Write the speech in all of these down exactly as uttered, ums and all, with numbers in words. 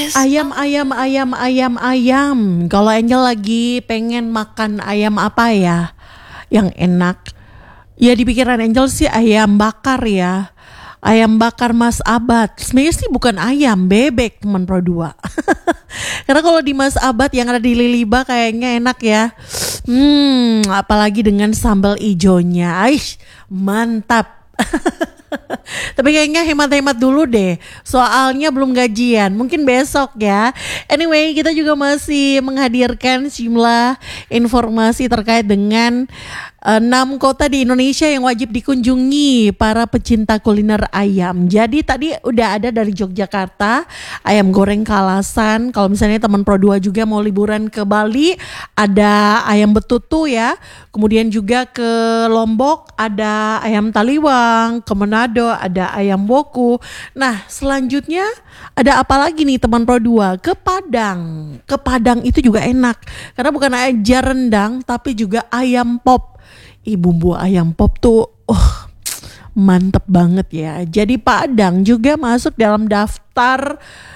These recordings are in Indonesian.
Yes. Ayam, ayam, ayam, ayam, ayam. Kalau Angel lagi pengen makan ayam apa ya yang enak? Ya di pikiran Angel sih ayam bakar ya. Ayam bakar Mas Abad. Sebenarnya sih bukan ayam, bebek teman Pro dua. Karena kalau di Mas Abad yang ada di Liliba kayaknya enak ya. Hmm, apalagi dengan sambal ijonya. Aish, mantap. Tapi kayaknya hemat-hemat dulu deh. Soalnya belum gajian. Mungkin besok ya. Anyway, kita juga masih menghadirkan sejumlah informasi terkait dengan enam kota di Indonesia yang wajib dikunjungi para pecinta kuliner ayam. Jadi tadi udah ada dari Yogyakarta, ayam goreng Kalasan. Kalau misalnya teman Pro dua juga mau liburan ke Bali, ada ayam betutu ya. Kemudian juga ke Lombok ada ayam taliwang, ke Manado ada ayam woku. Nah, selanjutnya ada apa lagi nih teman Pro dua? Ke Padang. Ke Padang itu juga enak. Karena bukan aja rendang tapi juga ayam pop. Ih, bumbu ayam pop tuh oh, mantep banget ya. Jadi Padang juga masuk dalam daftar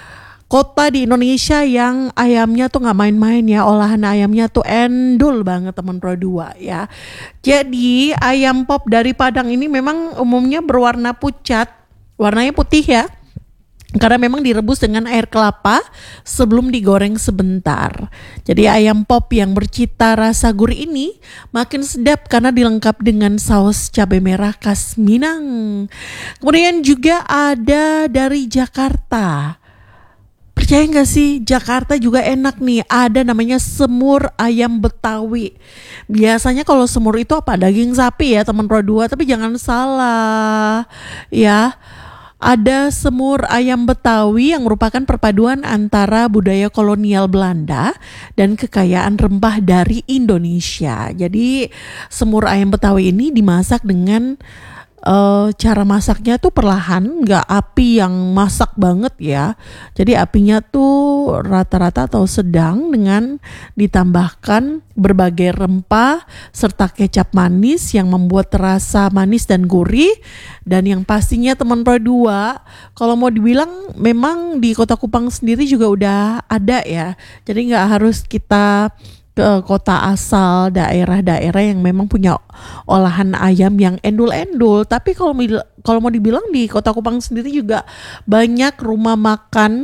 kota di Indonesia yang ayamnya tuh gak main-main ya. Olahan ayamnya tuh endul banget teman Pro dua ya. Jadi ayam pop dari Padang ini memang umumnya berwarna pucat. Warnanya putih ya. Karena memang direbus dengan air kelapa sebelum digoreng sebentar. Jadi ayam pop yang bercita rasa gurih ini makin sedap karena dilengkapi dengan saus cabai merah khas Minang. Kemudian juga ada dari Jakarta. Percaya gak sih, Jakarta juga enak nih. Ada namanya semur ayam Betawi. Biasanya kalau semur itu apa? Daging sapi ya teman Pro dua. Tapi jangan salah ya. Ada semur ayam Betawi yang merupakan perpaduan antara budaya kolonial Belanda dan kekayaan rempah dari Indonesia. Jadi semur ayam Betawi ini dimasak dengan Uh, cara masaknya tuh perlahan, nggak api yang masak banget ya. Jadi apinya tuh rata-rata atau sedang dengan ditambahkan berbagai rempah serta kecap manis yang membuat terasa manis dan gurih. Dan yang pastinya teman Pro dua, kalau mau dibilang memang di Kota Kupang sendiri juga udah ada ya. Jadi nggak harus kita ke kota asal, daerah-daerah yang memang punya olahan ayam yang endul-endul. Tapi kalau kalau mau dibilang di Kota Kupang sendiri juga banyak rumah makan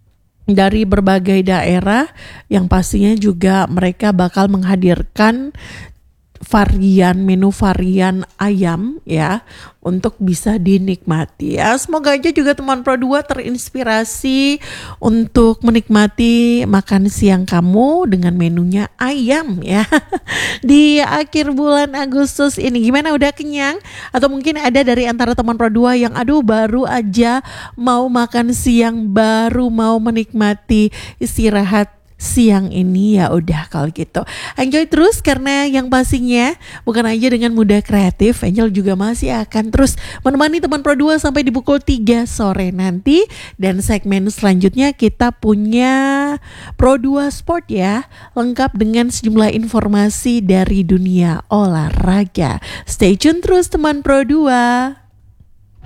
dari berbagai daerah yang pastinya juga mereka bakal menghadirkan varian menu varian ayam ya untuk bisa dinikmati ya. Semoga aja juga teman Pro dua terinspirasi untuk menikmati makan siang kamu dengan menunya ayam ya. Di akhir bulan Agustus ini gimana, udah kenyang? Atau mungkin ada dari antara teman Pro dua yang aduh baru aja mau makan siang, baru mau menikmati istirahat siang ini. Ya udah kalau gitu enjoy terus, karena yang pastinya bukan aja dengan muda kreatif, Angel juga masih akan terus menemani teman Pro dua sampai di pukul tiga sore nanti. Dan segmen selanjutnya kita punya Pro dua Sport ya, lengkap dengan sejumlah informasi dari dunia olahraga. Stay tune terus teman Pro dua.